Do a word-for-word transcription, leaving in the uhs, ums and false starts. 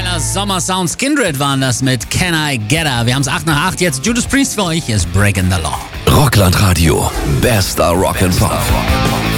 Geiler Sommersounds. Kindred waren das mit Can I Get Her. Wir haben es acht nach acht. Jetzt Judas Priest für euch ist Breaking the Law. Rockland Radio. Bester Rock and Pop.